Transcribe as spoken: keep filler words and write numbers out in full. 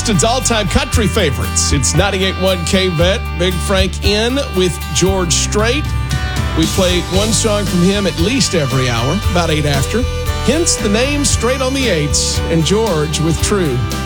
Houston's all-time country favorites. It's ninety-eight point one K-Vet, Big Frank in with George Strait. We play one song from him at least every hour, about eight after. Hence the name Straight on the Eights and George with True.